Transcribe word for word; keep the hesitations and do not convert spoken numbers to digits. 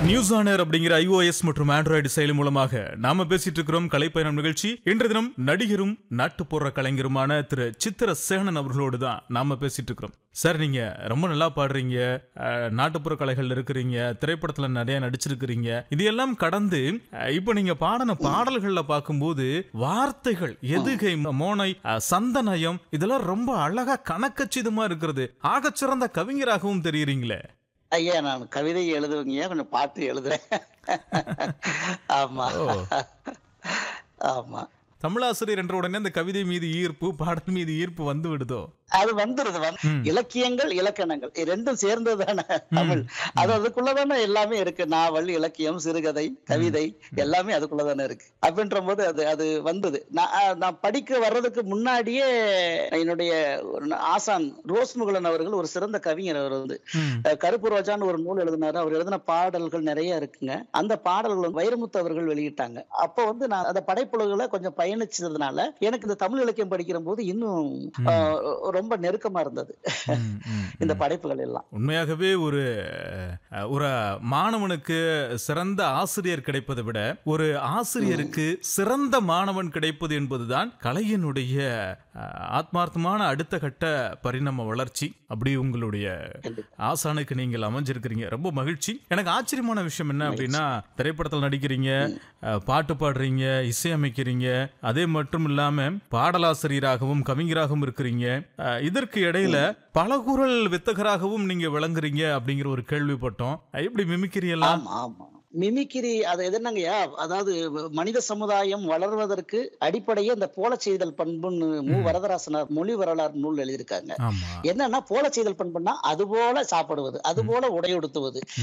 News honour அப்படிங்கிற iOS மற்றும் Android செயலி மூலமாக நாம பேசிட்டு இருக்கிறோம் கலைப்பயணம் நிகழ்ச்சி. இன்றைய தினம் நடிகரும் நாட்டுப்புற கலைஞருமான திரு சித்திர சேனன் அவர்களோடு தான் நாம பேசிட்டு இருக்கிறோம். சார், நீங்க ரொம்ப நல்லா பாடுறீங்க, நாட்டுப்புற கலைகள் இருக்கிறீங்க, திரைப்படத்துல நிறைய நடிச்சிருக்கிறீங்க. இதையெல்லாம் கடந்து இப்ப நீங்க பாடின பாடல்கள்ல பார்க்கும்போது வார்த்தைகள், எதுகை, மோனை, சந்தனயம் இதெல்லாம் ரொம்ப அழகா கணக்கச்சிதமா இருக்கிறது. ஆகச்சிறந்த கவிஞராகவும் தெரியுறீங்களே. ஐயா, நான் கவிதை எழுதுவீங்க, கொஞ்சம் பாட்டு எழுதுறேன். ஆமா ஆமா தமிழாசிரியர் என்ற உடனே அந்த கவிதை மீது ஈர்ப்பு, பாடல் மீது ஈர்ப்பு வந்து விடுதோ? அது வந்துருது. இலக்கியங்கள் இலக்கணங்கள் ரெண்டும் சேர்ந்ததான தமிழ். அது அதுக்குள்ளதானே எல்லாமே இருக்கு. நாவல், இலக்கியம், சிறுகதை, கவிதை எல்லாமே அதுக்குள்ளதானே இருக்கு. அப்படின்ற போது அது அது வந்தது. நான் நான் படிக்க வர்றதுக்கு முன்னாடியே என்னுடைய ஆசான் ரோஸ்முகலன் அவர்கள் ஒரு சிறந்த கவிஞர். அவர் வந்து கருப்பு ரோஜான்னு ஒரு நூல் எழுதினாரு. அவர் எழுதின பாடல்கள் நிறைய இருக்குங்க. அந்த பாடல்கள் வைரமுத்து அவர்கள் வெளியிட்டாங்க. அப்போ வந்து நான் அந்த படைப்புலகளை கொஞ்சம் பயணிச்சதுனால எனக்கு இந்த தமிழ் இலக்கியம் படிக்கிற போது இன்னும் ரொம்ப நெருக்கமா இருந்தது இந்த படைப்புகள் எல்லாம். உண்மையாகவே ஒரு ஒரு மாணவனுக்கு சிறந்த ஆசிரியர் கிடைப்பதை விட ஒரு ஆசிரியருக்கு சிறந்த மாணவன் கிடைப்பது என்பதுதான் கலையினுடைய ஆத்மார்த்தமான அடுத்த கட்ட பரிணாம வளர்ச்சி. அப்படி உங்களுடைய ஆசானுக்கு நீங்கள் அமைஞ்சிருக்கிறீங்க. ரொம்ப மகிழ்ச்சி. எனக்கு ஆச்சரியமான விஷயம் என்ன அப்படின்னா, திரைப்படத்தில் நடிக்கிறீங்க, பாட்டு பாடுறீங்க, இசையமைக்கிறீங்க, அதே மட்டும் இல்லாம பாடலாசிரியராகவும் கவிஞராகவும் இருக்கிறீங்க. இதற்கு இடையில பலகுரல் வித்தகராகவும் நீங்க விளங்குறீங்க அப்படிங்கிற ஒரு கேள்விப்பட்டோம். எப்படி மிமிக்ரி எல்லாம்? ஆமா, மிமிக்ரி அது எதுனாங்கய்யா, அதாவது மனித சமுதாயம் வளர்வதற்கு அடிப்படையே இந்த போல செய்தல் பண்புன்னு மு வரதராசனார் மொழி வரலாறு நூல் எழுதியிருக்காங்க. என்னன்னா, போல செய்தல் பண்புன்னா அது போல சாப்பிடுவது, அது போல உடையுடுத்துவது,